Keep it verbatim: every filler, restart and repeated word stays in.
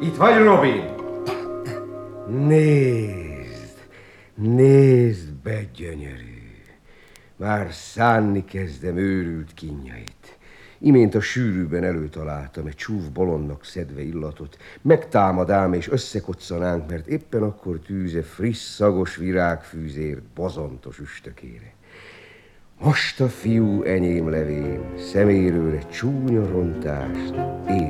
Itt vagy, Robin? Nézd, nézd be, gyönyörű. Már szánni kezdem őrült kínjait. Imént a sűrűben előtaláltam egy csúf bolondnak szedve illatot. Megtámad ám, és összekoccanánk, mert éppen akkor tűze friss, szagos virágfűzér bozontos üstökére. Most a fiú enyém levén, szeméről egy csúnya rontást, én